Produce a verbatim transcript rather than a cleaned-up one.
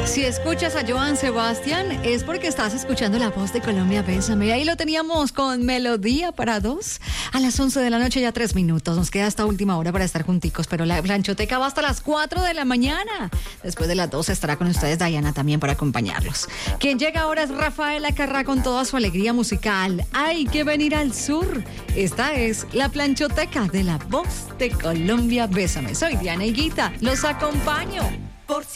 Si escuchas a Joan Sebastián es porque estás escuchando La Voz de Colombia, Bésame. Ahí lo teníamos con Melodía para dos a las once de la noche, ya tres minutos. Nos queda hasta última hora para estar junticos, pero la planchoteca va hasta las cuatro de la mañana. Después de las dos estará con ustedes Diana también para acompañarlos. Quien llega ahora es Rafael Acarrá con toda su alegría musical. Hay que venir al sur. Esta es la planchoteca de La Voz de Colombia, Bésame. Soy Diana Higuita, los acompaño. Por